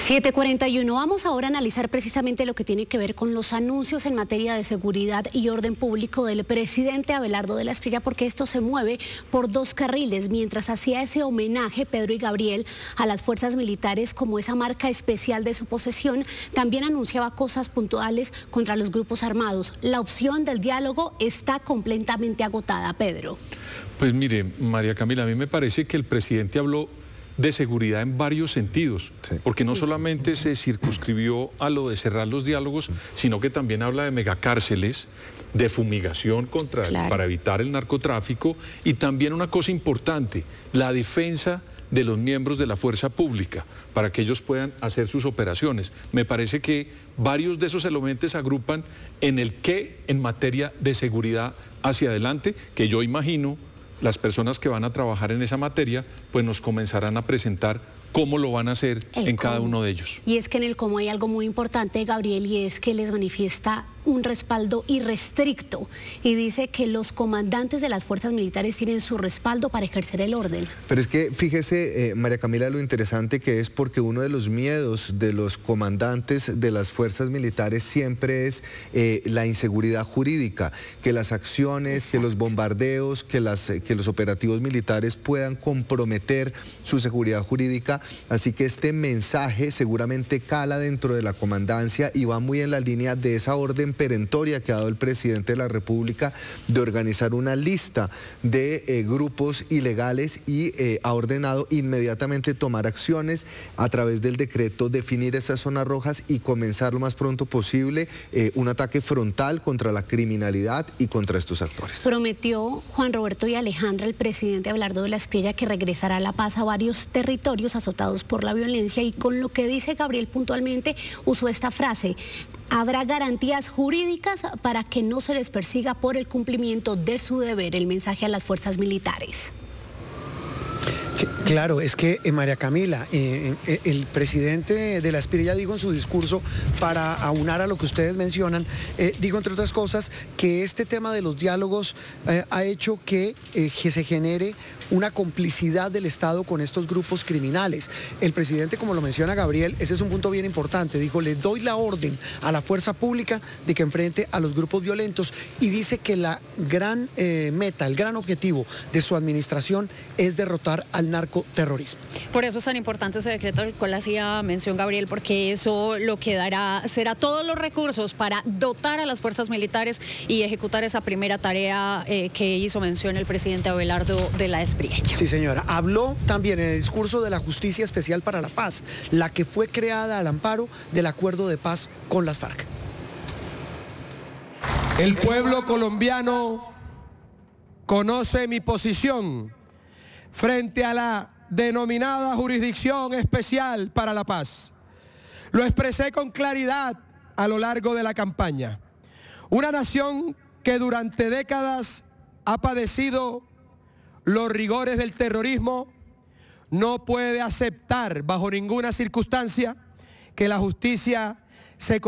7:41. Vamos ahora a analizar precisamente lo que tiene que ver con los anuncios en materia de seguridad y orden público del presidente Abelardo de la Espriella, porque esto se mueve por dos carriles. Mientras hacía ese homenaje, Pedro y Gabriel, a las fuerzas militares como esa marca especial de su posesión, también anunciaba cosas puntuales contra los grupos armados. La opción del diálogo está completamente agotada, Pedro. Pues mire, María Camila, a mí me parece que el presidente habló de seguridad en varios sentidos, porque no solamente se circunscribió a lo de cerrar los diálogos, sino que también habla de megacárceles, de fumigación para evitar el narcotráfico, y también una cosa importante, la defensa de los miembros de la fuerza pública, para que ellos puedan hacer sus operaciones. Me parece que varios de esos elementos agrupan en el qué en materia de seguridad hacia adelante, que yo imagino las personas que van a trabajar en esa materia, pues nos comenzarán a presentar cómo lo van a hacer en cada uno de ellos. Y es que en el cómo hay algo muy importante, Gabriel, y es que les manifiesta un respaldo irrestricto y dice que los comandantes de las fuerzas militares tienen su respaldo para ejercer el orden. Pero es que fíjese, María Camila, lo interesante que es, porque uno de los miedos de los comandantes de las fuerzas militares siempre es la inseguridad jurídica, que las acciones, que los bombardeos, que los operativos militares puedan comprometer su seguridad jurídica. Así que este mensaje seguramente cala dentro de la comandancia y va muy en la línea de esa orden perentoria que ha dado el presidente de la República de organizar una lista de grupos ilegales, y ha ordenado inmediatamente tomar acciones a través del decreto, definir esas zonas rojas y comenzar lo más pronto posible un ataque frontal contra la criminalidad y contra estos actores. Prometió Juan Roberto y Alejandra, el presidente Abelardo de la Espriella, que regresará la paz a varios territorios azotados por la violencia, y con lo que dice Gabriel puntualmente usó esta frase: habrá garantías jurídicas para que no se les persiga por el cumplimiento de su deber. El mensaje a las fuerzas militares. Claro, es que María Camila, el presidente de la Espriella dijo en su discurso, para aunar a lo que ustedes mencionan, dijo entre otras cosas que este tema de los diálogos ha hecho que se genere una complicidad del Estado con estos grupos criminales. El presidente, como lo menciona Gabriel, ese es un punto bien importante, dijo: le doy la orden a la fuerza pública de que enfrente a los grupos violentos, y dice que la gran meta, el gran objetivo de su administración es derrotar al narcoterrorismo. Por eso es tan importante ese decreto del cual hacía mención Gabriel, porque eso lo que dará será todos los recursos para dotar a las fuerzas militares y ejecutar esa primera tarea que hizo mención el presidente Abelardo de la Espriella. Sí, señora. Habló también en el discurso de la Justicia Especial para la Paz, la que fue creada al amparo del acuerdo de paz con las FARC. El pueblo colombiano conoce mi posición frente a la denominada Jurisdicción Especial para la Paz. Lo expresé con claridad a lo largo de la campaña. Una nación que durante décadas ha padecido los rigores del terrorismo no puede aceptar bajo ninguna circunstancia que la justicia se